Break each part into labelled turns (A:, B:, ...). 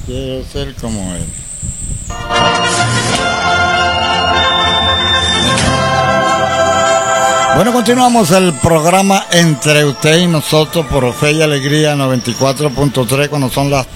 A: Quiero ser como él. Bueno, continuamos el programa Entre Usted y Nosotros por Fe y Alegría 94.3 cuando son las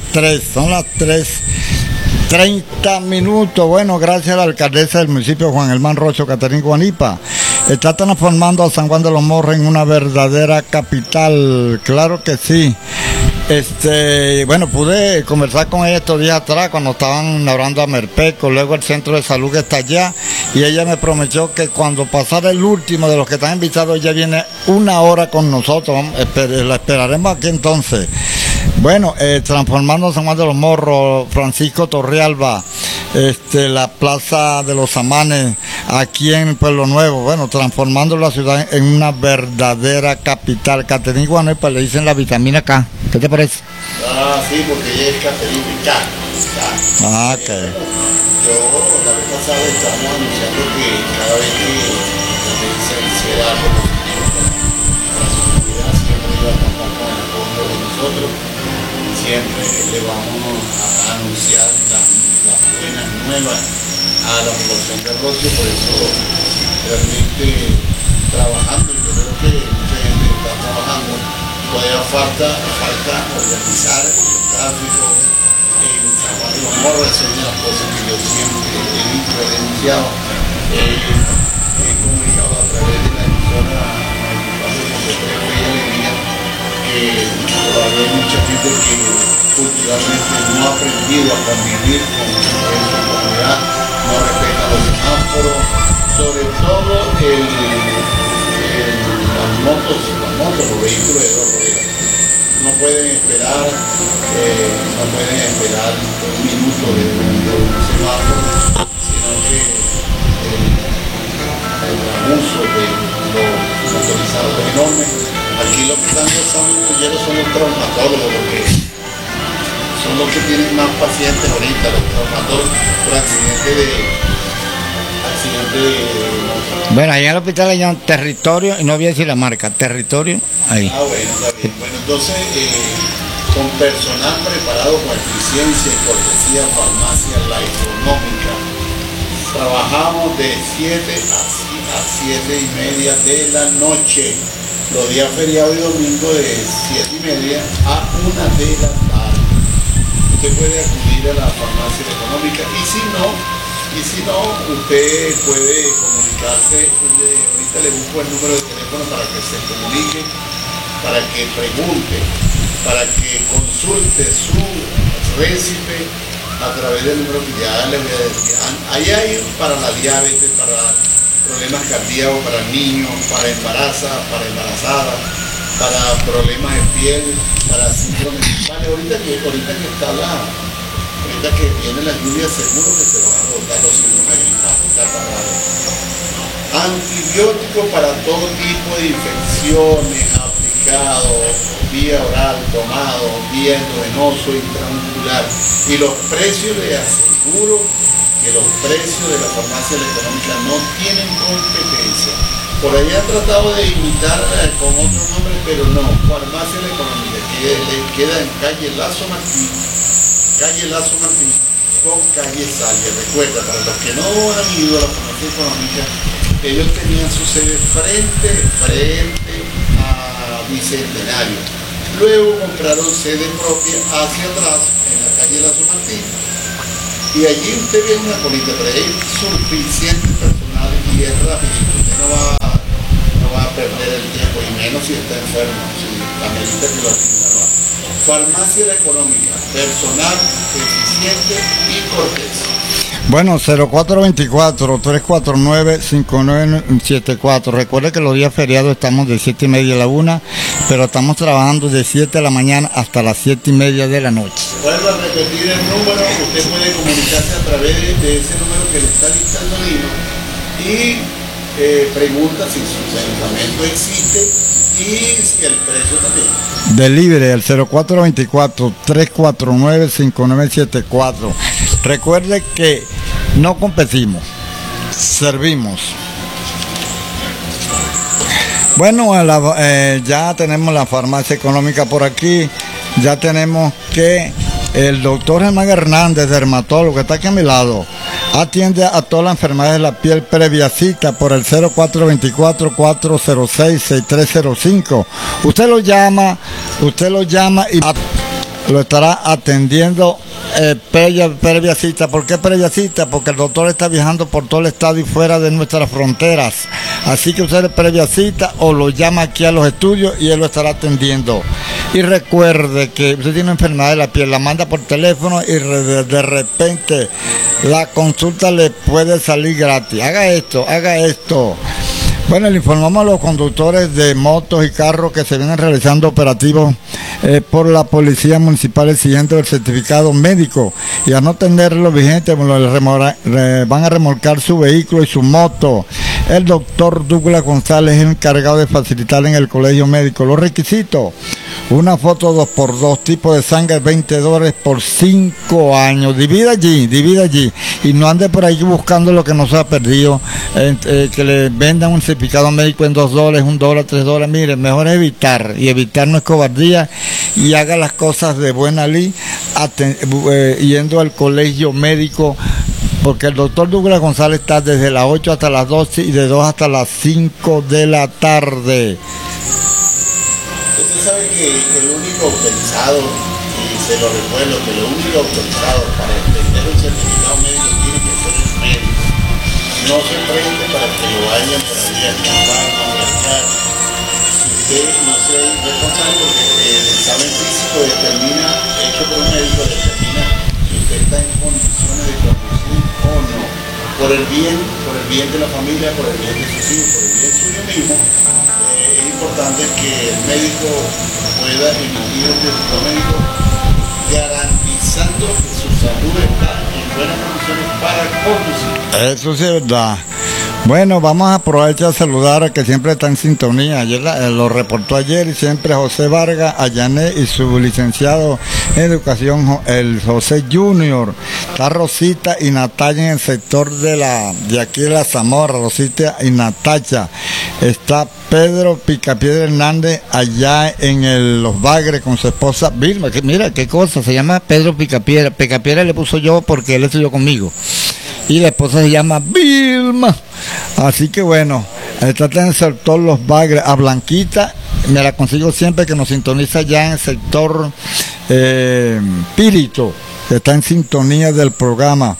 A: 3:30 minutos. Bueno, gracias a la alcaldesa del municipio Juan Germán Rocho, Caterín Guanipa. Está transformando a San Juan de los Morros en una verdadera capital. Claro que sí. Bueno, pude conversar con ella estos días atrás cuando estaban inaugurando a Merpeco, luego el centro de salud que está allá, y ella me prometió que cuando pasara el último de los que están invitados, ella viene una hora con nosotros. La esperaremos aquí entonces. Bueno, transformando San Juan de los Morros, Francisco Torrealba, la Plaza de los Amanes, aquí en Pueblo Nuevo, bueno, transformando la ciudad en una verdadera capital. Caterín Guanipa le dicen la vitamina K. ¿Qué te parece?
B: Ah, sí, porque ella es Caterín K.
A: Ah, ok.
B: Yo la vez pasada estábamos anunciando que cada vez que se hiciera algo la sociedad siempre iba a contar con el apoyo de nosotros. Siempre le vamos a anunciar las buenas nuevas a la población de Rocio, por eso realmente trabajando, yo creo que mucha gente está trabajando. Todavía falta organizar el tráfico en San Juan de los Morros. Esa es una de las cosas que yo siempre he dicho, he denunciado, he comunicado a través de la emisora 94.3 Fe y Alegría, que todavía hay mucha gente que culturalmente no ha aprendido a convivir con su comunidad, no respeta los semáforos, sobre todo las motos, los vehículos de dos ruedas. No pueden esperar un minuto de un semáforo, sino que el abuso de los motorizados es enorme. Aquí lo que están gozando son los traumatólogos, son los que tienen más pacientes ahorita, los traumatólogos por accidente de
A: Bueno, allá en el hospital le llaman Territorio, y no voy a decir la marca, Territorio, ahí.
B: Ah, bueno, está bien. Bueno, entonces, con personal preparado con eficiencia y cortesía, farmacia La Económica, trabajamos de 7 a 7:30 de la noche, los días feriados y domingo de 7:30 a 1 de la tarde. Usted puede acudir a la farmacia La Económica, y si no, usted puede comunicarse. Ahorita le busco el número de teléfono para que se comunique, para que pregunte, para que consulte su récipe a través del número que ya le voy a decir. Ahí hay para la diabetes, para problemas cardíacos, para niños, para embarazadas, para problemas de piel, para síndrome gripal. Ahorita que viene la lluvia, seguro que se van a agotar los síndromes gripales. Antibióticos para todo tipo de infecciones, aplicado vía oral, tomado, vía endovenoso, intramuscular. Y los precios, le aseguro que los precios de la farmacia La Económica no tienen competencia. Por ahí han tratado de imitar con otro nombre, pero no. Farmacia La Económica, que le queda en calle Lazo Martín con calle Salle. Recuerda, para los que no han ido a la farmacia económica, ellos tenían su sede frente a Bicentenario. Luego compraron sede propia hacia atrás, en la calle Lazo Martín. Y allí usted ve una colita, pero hay suficiente personal y es rapidito. Usted no va a perder el tiempo, y menos si está enfermo, si amerita que lo atienda. Farmacia La Económica, personal eficiente y cortés.
A: Bueno, 0424-349-5974. Recuerde que los días feriados estamos de 7:30 a la 1, pero estamos trabajando de 7 de la mañana hasta las 7:30 de la noche.
B: Vuelvo a repetir el número, usted puede comunicarse a través de ese número que le está dictando Lino y pregunta si su medicamento existe y si el precio también.
A: Delivery al 0424-349-5974. Recuerde que no competimos, servimos. Bueno, ya tenemos la farmacia económica por aquí, ya tenemos que El doctor Germán Hernández, dermatólogo, que está aquí a mi lado, atiende a todas las enfermedades de la piel previa cita por el 0424-406-6305. Usted lo llama y lo estará atendiendo previa cita. ¿Por qué previa cita? Porque el doctor está viajando por todo el estado y fuera de nuestras fronteras. Así que usted previa cita o lo llama aquí a los estudios y él lo estará atendiendo. Y recuerde que usted tiene una enfermedad de la piel, la manda por teléfono y de repente la consulta le puede salir gratis. Haga esto. Bueno, le informamos a los conductores de motos y carros que se vienen realizando operativos por la Policía Municipal exigiendo el certificado médico, y a no tenerlo vigente van a remolcar su vehículo y su moto. El doctor Douglas González es el encargado de facilitar en el colegio médico los requisitos: una foto 2x2, tipo de sangre, $20 por 5 años. Divida allí y no ande por ahí buscando lo que no se ha perdido, que le vendan un certificado médico en $2, $1, $3. Mire, mejor evitar, y evitar no es cobardía, y haga las cosas de buena ley yendo al colegio médico, porque el doctor Douglas González está desde las 8 hasta las 12 y de 2 hasta las 5 de la tarde.
B: Usted sabe que el único autorizado, y se lo recuerdo, que el único autorizado para extender un certificado médico tiene que ser el médico. No se prende para que lo vayan por ahí a llamar, a molestar. Si usted no se es responsable, porque el examen físico determina, hecho por un médico, determina si usted está en condiciones de conducir o no. Por el bien de la familia, por el bien de sus hijos, por el bien suyo mismo. Es importante que el médico pueda emitir un certificado médico garantizando que su salud está en buenas condiciones para conducir.
A: Eso sí es verdad. Bueno, vamos a aprovechar a saludar a que siempre está en sintonía. Ayer lo reportó ayer, y siempre José Vargas, Ayané y su licenciado en educación, el José Junior. Está Rosita y Natalia en el sector de aquí de la Zamora, Rosita y Natacha. Está Pedro Picapiedra Hernández allá en Los Bagres con su esposa Vilma. Que mira qué cosa, se llama Pedro Picapiedra. Picapiedra le puso yo porque él estudió conmigo. Y la esposa se llama Vilma. Así que bueno, está en el sector Los Bagres. A Blanquita me la consigo siempre, que nos sintoniza ya en el sector Pírito, que está en sintonía del programa.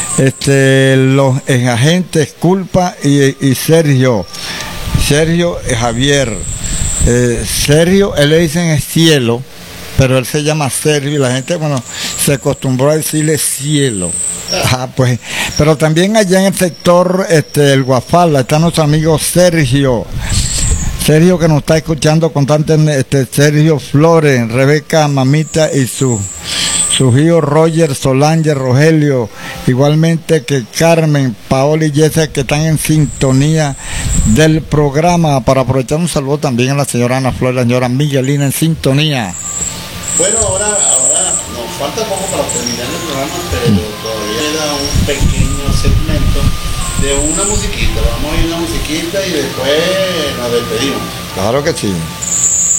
A: Los agentes Culpa y Sergio Javier. Sergio, él le dicen es Cielo, pero él se llama Sergio y la gente, bueno, se acostumbró a decirle Cielo. Pues, pero también allá en el sector el Guafala está nuestro amigo Sergio, que nos está escuchando constantemente, Sergio Flores, Rebeca Mamita y su hijo Roger, Solange, Rogelio, igualmente que Carmen, Paola y Jessica, que están en sintonía del programa. Para aprovechar un saludo también a la señora Ana Flores, la señora Miguelina en sintonía.
B: Bueno, ahora nos falta poco para terminar el programa, pero todavía queda un pequeño segmento de una musiquita. Vamos a ir a una musiquita y después nos despedimos.
A: Claro que sí.